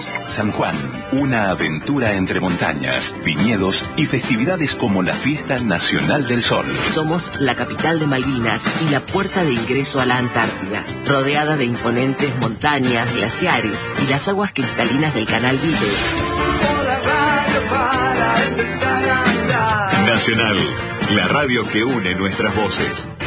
San Juan, una aventura entre montañas, viñedos y festividades como la Fiesta Nacional del Sol. Somos la capital de Malvinas y la puerta de ingreso a la Antártida, rodeada de imponentes montañas, glaciares y las aguas cristalinas del Canal Vive. Nacional, la radio que une nuestras voces.